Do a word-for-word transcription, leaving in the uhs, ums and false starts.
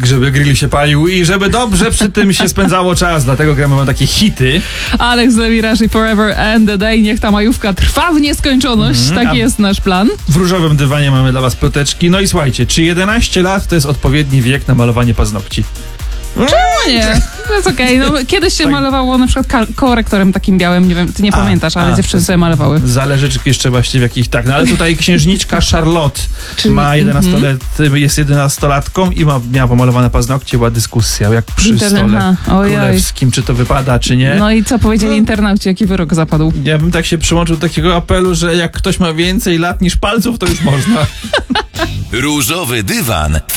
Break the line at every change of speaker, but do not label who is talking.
żeby grill się palił i żeby dobrze przy tym się spędzało czas. Dlatego gramy wam takie hity.
Alex Lewirasz i Forever and the Day. Niech ta majówka trwa w nieskończoność.
Mhm,
Taki
a-
jest nasz plan.
W różowym dywanie mamy dla was ploteczki. No i słuchajcie, czy jedenaście lat to jest odpowiedni wiek na malowanie paznokci?
Czemu nie? To jest okej. No, kiedyś się
Tak.
malowało na przykład kal- korektorem takim białym. Nie wiem, ty nie
A,
pamiętasz, ale
a,
dziewczyny
to-
sobie malowały.
Zależy czy jeszcze właściwie jakich tak. No ale tutaj księżniczka Charlotte
Czyli-
ma jedenaście lat, jest jedenastolatką i ma, miała pomalowane paznokcie. Była dyskusja, jak przy
Internet,
stole
aha. Ojoj.
królewskim, czy to wypada, czy nie.
No i co powiedzieli
No.
internauci? Jaki wyrok zapadł?
Ja bym tak się przyłączył do takiego apelu, że jak ktoś ma więcej lat niż palców, to już można.
Różowy dywan w